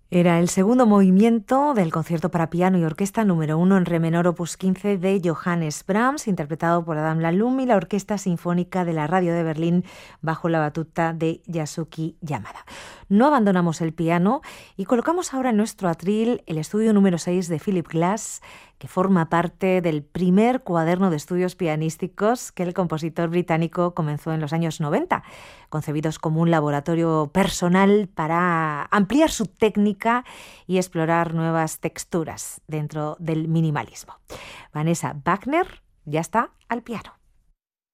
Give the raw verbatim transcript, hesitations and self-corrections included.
Era el segundo movimiento del concierto para piano y orquesta número uno en re menor opus quince de Johannes Brahms, interpretado por Adam Lalum y la Orquesta Sinfónica de la Radio de Berlín bajo la batuta de Yasuki Yamada. No abandonamos el piano y colocamos ahora en nuestro atril el estudio número seis de Philip Glass, que forma parte del primer cuaderno de estudios pianísticos que el compositor británico comenzó en los años noventa, concebidos como un laboratorio personal para ampliar su técnica y explorar nuevas texturas dentro del minimalismo. Vanessa Wagner ya está al piano.